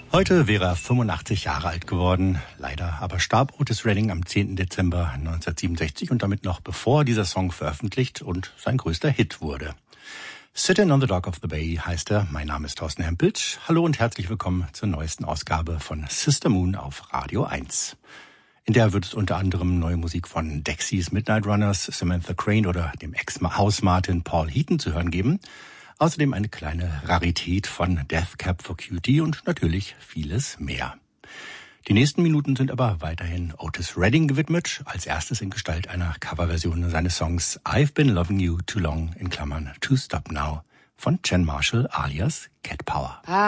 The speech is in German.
Heute wäre er 85 Jahre alt geworden. Leider aber starb Otis Redding am 10. Dezember 1967 und damit noch bevor dieser Song veröffentlicht und sein größter Hit wurde. Sittin' on the Dock of the Bay heißt er. Mein Name ist Thorsten Hempeltsch. Hallo und herzlich willkommen zur neuesten Ausgabe von Sister Moon auf Radio 1. In der wird es unter anderem neue Musik von Dexys Midnight Runners, Samantha Crane oder dem Ex-House-Martin Paul Heaton zu hören geben. Außerdem eine kleine Rarität von Death Cab for Cutie und natürlich vieles mehr. Die nächsten Minuten sind aber weiterhin Otis Redding gewidmet, als erstes in Gestalt einer Coverversion seines Songs I've Been Loving You Too Long, in Klammern To Stop Now, von Jen Marshall alias Cat Power.